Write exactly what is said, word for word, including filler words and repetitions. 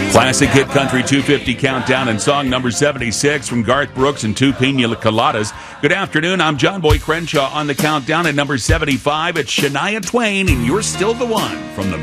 Classic Hit Country two fifty Countdown and song number seventy-six from Garth Brooks and Two Pina Coladas. Good afternoon, I'm John Boy Crenshaw on the countdown at number seventy-five. It's Shania Twain, and You're Still the One from the